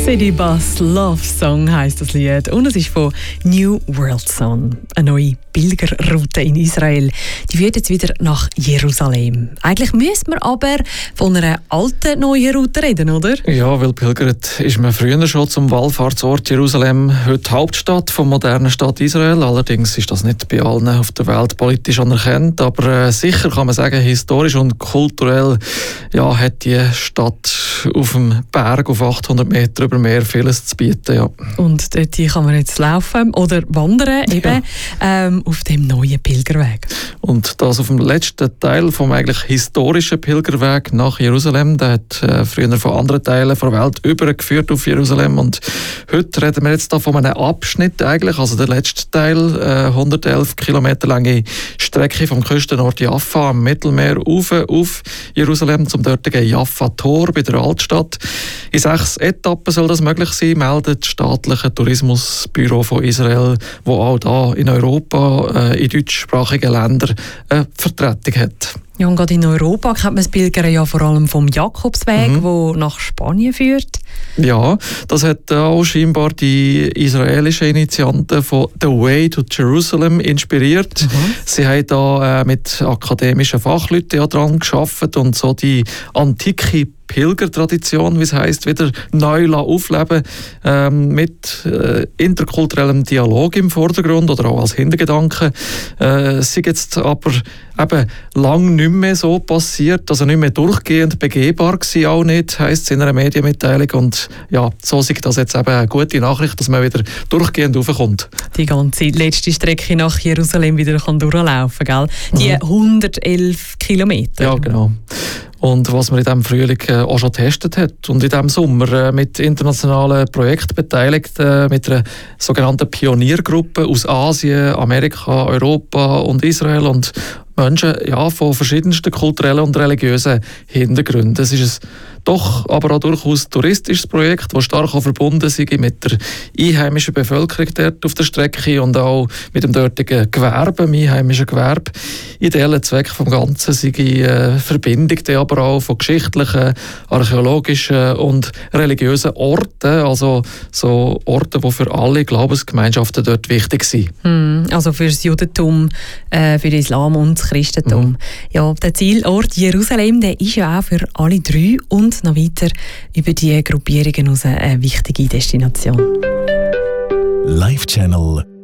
City Bus Love Song heisst das Lied und es ist von New World Song. Eine neue Pilgerroute in Israel. Die führt jetzt wieder nach Jerusalem. Eigentlich müsste man aber von einer alten neuen Route reden, oder? Ja, weil pilgert ist man früher schon zum Wallfahrtsort Jerusalem, heute Hauptstadt vom modernen Staat Israel. Allerdings ist das nicht bei allen auf der Welt politisch anerkannt, aber sicher kann man sagen, historisch und kulturell hat die Stadt auf dem Berg auf 800 Meter über Meer vieles zu bieten. Ja. Und dort kann man jetzt laufen oder wandern, eben auf dem neuen Pilgerweg. Und das auf dem letzten Teil vom eigentlich historischen Pilgerweg nach Jerusalem. Der hat früher von anderen Teilen der Welt übergeführt auf Jerusalem. Und heute reden wir jetzt da von einem Abschnitt eigentlich, also der letzte Teil, 111 Kilometer lange Strecke vom Küstenort Jaffa am Mittelmeer auf Jerusalem zum dortigen Jaffa-Tor bei der Altstadt. In 6 Etappen soll das möglich sein, meldet das staatliche Tourismusbüro von Israel, das auch da in Europa, in deutschsprachigen Ländern eine Vertretung hat. Ja, und gerade in Europa kennt man das Pilgern ja vor allem vom Jakobsweg, der nach Spanien führt. Ja, das hat auch scheinbar die israelische Initianten von The Way to Jerusalem inspiriert. Sie haben da mit akademischen Fachleuten dran gearbeitet und so die antike Pilgertradition, wie es heisst, wieder neu aufleben mit interkulturellem Dialog im Vordergrund oder auch als Hintergedanke. Es ist jetzt aber eben lang nicht mehr so passiert, also nicht mehr durchgehend begehbar gewesen, auch nicht, heisst es in einer Medienmitteilung. Und ja, so ist das jetzt eben eine gute Nachricht, dass man wieder durchgehend raufkommt. Die ganze letzte Strecke nach Jerusalem wieder durchlaufen, gell? Die 111 Kilometer. Ja, genau. Und was man in diesem Frühling auch schon getestet hat und in diesem Sommer mit internationalen Projekten beteiligt, mit einer sogenannten Pioniergruppe aus Asien, Amerika, Europa und Israel und Menschen von verschiedensten kulturellen und religiösen Hintergründen. Es ist doch aber auch durchaus touristisches Projekt, das stark auch verbunden ist mit der einheimischen Bevölkerung dort auf der Strecke und auch mit dem dortigen Gewerbe, dem einheimischen Gewerbe. Ideeller Zweck vom Ganzen sei Verbindung aber auch von geschichtlichen, archäologischen und religiösen Orten, also so Orte, die für alle Glaubensgemeinschaften dort wichtig sind. Also für das Judentum, für den Islam und das Christentum. Ja, der Zielort Jerusalem, der ist ja auch für alle 3 und noch weiter über die Gruppierungen hinaus eine wichtige Destination. Live Channel